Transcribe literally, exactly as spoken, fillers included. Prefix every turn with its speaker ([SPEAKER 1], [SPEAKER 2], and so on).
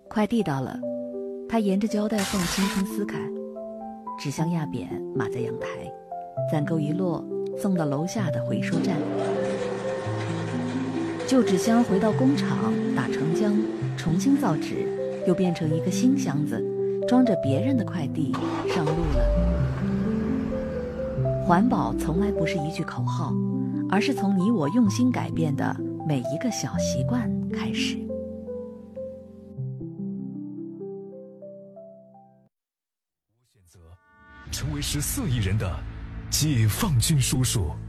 [SPEAKER 1] 快递到了，他沿着胶带缝轻轻撕开，纸箱压扁码在阳台，攒够一摞送到楼下的回收站。旧纸箱回到工厂打成浆，重新造纸，又变成一个新箱子，装着别人的快递上路了。环保从来不是一句口号，而是从你我用心改变的每一个小习惯开始。
[SPEAKER 2] 选择成为十四亿人的解放军叔叔。